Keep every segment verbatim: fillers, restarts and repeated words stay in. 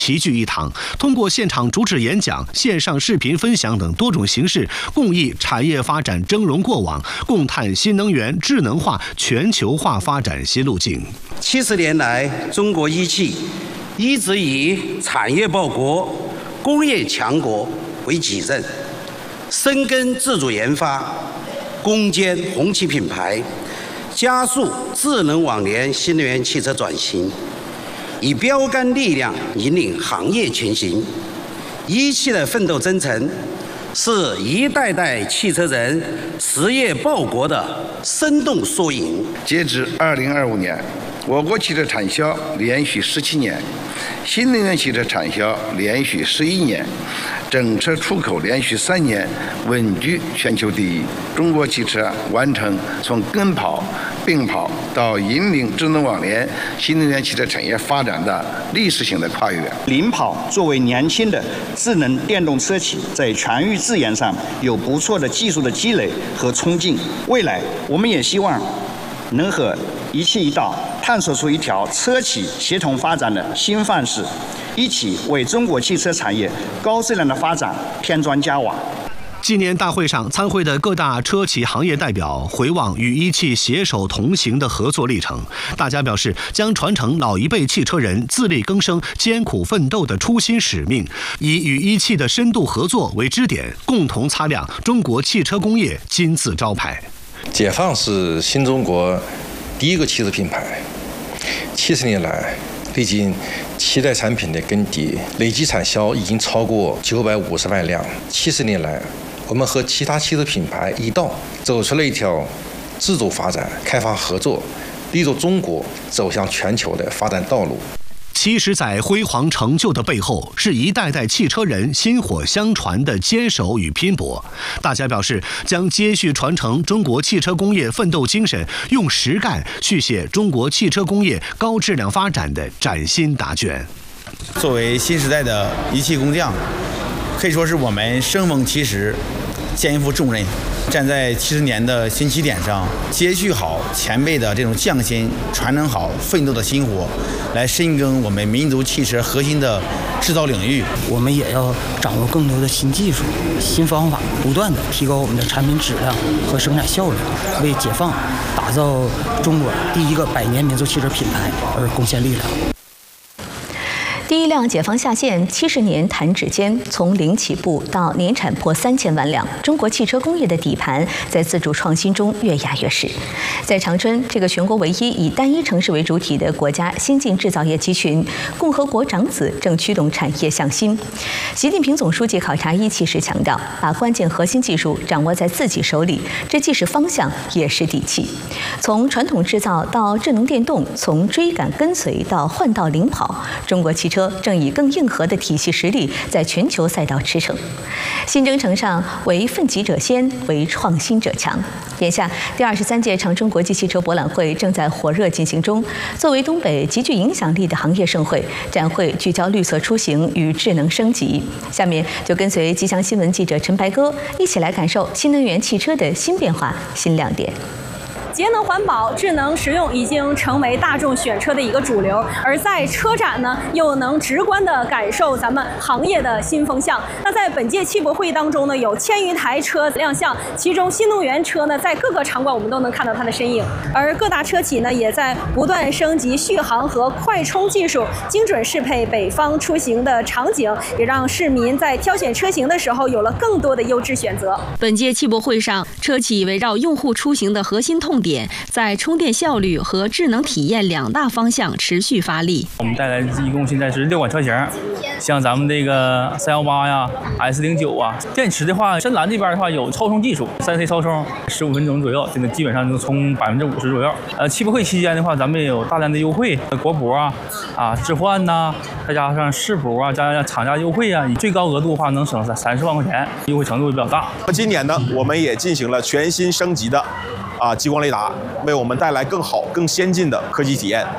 齐聚一堂，通过现场主旨演讲、线上视频分享等多种形式，共议产业发展峥嵘过往，共探新能源、智能化、全球化发展新路径。 七十年来，中国一汽一直以产业报国、工业强国为己任，深耕自主研发，攻坚红旗品牌，加速智能网联新能源汽车转型。以标杆力量引领行业前行，一汽的奋斗征程是一代代汽车人实业报国的生动缩影。 截至二零二五年，我国汽车产销连续十七年，新能源汽车产销连续十一年，整车出口连续三年稳居全球第一。中国汽车完成从跟跑、并跑到引领智能网联新能源汽车产业发展的历史性的跨越。 领跑作为年轻的智能电动车企，在全域资源上有不错的技术的积累和冲劲。未来，我们也希望能和一汽一道探索出一条车企协同发展的新范式，一起为中国汽车产业高质量的发展添砖加瓦。 纪念大会上参会的各大车企行业代表回望与一汽携手同行的合作历程，大家表示将传承老一辈汽车人自力更生、艰苦奋斗的初心使命，以与一汽的深度合作为支点，共同擦亮中国汽车工业金字招牌。 解放是新中国第一个汽车品牌，七十年来历经七代产品的更迭，累计产销已经超过九百五十万辆。七十年来，我们和其他汽车品牌一道走出了一条自主发展、开放合作、立足中国走向全球的发展道路。 七十载辉煌成就的背后，是一代代汽车人薪火相传的坚守与拼搏。大家表示，将接续传承中国汽车工业奋斗精神，用实干续写中国汽车工业高质量发展的崭新答卷。 作为新时代的一汽工匠，可以说是我们生逢其时，肩负重任，站在七十年的新起点上，接续好前辈的这种匠心，传承好奋斗的薪火，来深耕我们民族汽车核心的制造领域。 我们也要掌握更多的新技术、新方法，不断的提高我们的产品质量和生产效率，为解放打造中国第一个百年民族汽车品牌而贡献力量。 第一辆解放下线，七十年弹指间，从零起步到年产破三千万辆，中国汽车工业的底盘在自主创新中越压越实。在长春这个全国唯一以单一城市为主体的国家先进制造业集群，共和国长子正驱动产业向新。习近平总书记考察一汽时强调，把关键核心技术掌握在自己手里，这既是方向，也是底气。从传统制造到智能电动，从追赶跟随到换道领跑，中国汽车正以更硬核的体系实力在全球赛道驰骋。新征程上，为奋楫者先，为创新者强。眼下，第二十三届长春国际汽车博览会正在火热进行中。作为东北极具影响力的行业盛会，展会聚焦绿色出行与智能升级。下面就跟随吉祥新闻记者陈白鸽一起来感受新能源汽车的新变化、新亮点。 节能环保、智能实用已经成为大众选车的一个主流，而在车展呢，又能直观地感受咱们行业的新风向。那在本届汽博会当中呢，有千余台车亮相，其中新能源车呢，在各个场馆我们都能看到它的身影。而各大车企呢，也在不断升级续航和快充技术，精准适配北方出行的场景，也让市民在挑选车型的时候有了更多的优质选择。 本届汽博会上，车企围绕用户出行的核心痛点，在充电效率和智能体验两大方向持续发力。 我们带来一共现在是六款车型，像咱们这个三幺八呀、S 零九啊，电池的话，深蓝这边的话有超充技术，三 C 超充，十五分钟左右，这个基本上能充百分之五十左右。呃，汽博会期间的话，咱们也有大量的优惠，国补啊、啊置换呐、啊，再加上市补啊，加上厂家优惠啊，最高额度的话能省三三十万块钱，优惠程度比较大。 今年呢，我们也进行了全新升级的啊激光雷达，为我们带来更好、更先进的科技体验。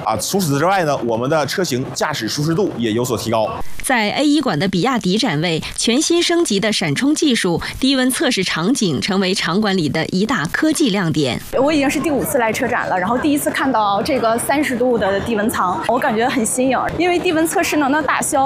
啊，除此之外呢，我们的车型驾驶舒适度也有所提高。 在 A 一馆的比亚迪展位，全新升级的闪充技术、低温测试场景成为场馆里的一大科技亮点。 我已经是第五次来车展了，然后第一次看到这个三十度的低温舱，我感觉很新颖，因为低温测试呢能打消